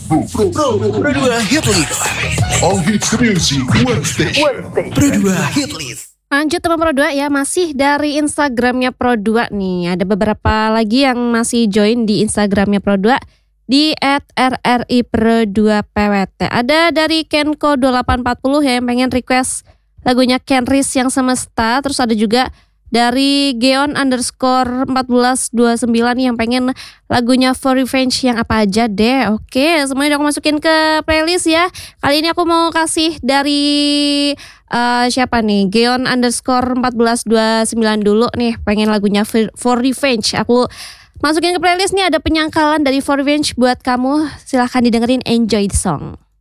Pro 2 Hit List. All hits music, one station. Pro 2 Hit List. Lanjut teman Pro 2 ya, masih dari Instagramnya Pro 2 nih. Ada beberapa lagi yang masih join di Instagramnya Pro 2 di @rripro2pwt. Ada dari Kenko 2840 ya, yang pengen request lagunya Kenris yang Semesta. Terus ada juga dari Geon_1429 yang pengen lagunya For Revenge yang apa aja deh. Oke, semuanya udah aku masukin ke playlist ya. Kali ini aku mau kasih dari siapa nih? Geon_1429 dulu nih, pengen lagunya For Revenge. Aku masukin ke playlist nih, ada penyangkalan dari For Revenge buat kamu. Silahkan didengerin, enjoy the song.